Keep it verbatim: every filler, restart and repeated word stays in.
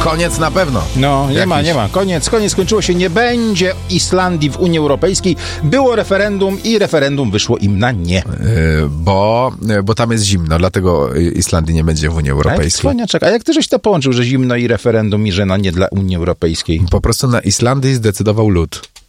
koniec na pewno. No, nie Jakiś. ma, nie ma. Koniec, koniec skończyło się. Nie będzie Islandii w Unii Europejskiej. Było referendum i referendum wyszło im na nie. Yy, bo, bo tam jest zimno, dlatego Islandii nie będzie w Unii A jak, Europejskiej. cwaniaczek, a jak ty żeś to połączył, że zimno i referendum i że na nie dla Unii Europejskiej? Po prostu na Islandii zdecydował lud.